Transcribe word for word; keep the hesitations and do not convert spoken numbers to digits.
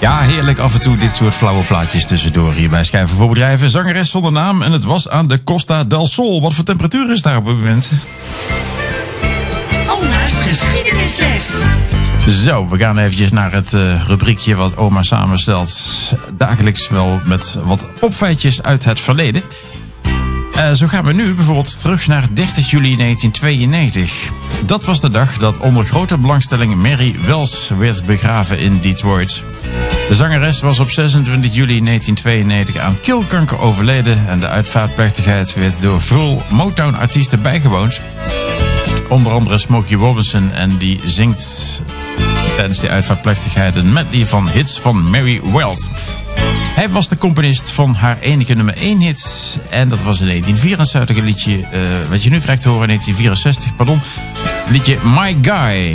Ja, heerlijk af en toe dit soort flauwe plaatjes tussendoor hier bij Schijven voor Bedrijven. Zangeres zonder naam en het was aan de Costa del Sol. Wat voor temperatuur is daar op het moment? Oma's geschiedenisles. Zo, we gaan eventjes naar het uh, rubriekje wat oma samenstelt. Dagelijks wel met wat popfeitjes uit het verleden. Uh, zo gaan we nu bijvoorbeeld terug naar dertig juli negentien tweeënnegentig. Dat was de dag dat onder grote belangstelling Mary Wells werd begraven in Detroit. De zangeres was op zesentwintig juli negentien tweeënnegentig aan keelkanker overleden en de uitvaartplechtigheid werd door veel Motown-artiesten bijgewoond. Onder andere Smokey Robinson en die zingt tijdens die uitvaartplechtigheid een medley van hits van Mary Wells. Hij was de componist van haar enige nummer één hit. En dat was in negentien vierenzeventig een liedje, uh, wat je nu krijgt te horen in negentien vierenzestig, pardon. Liedje My Guy.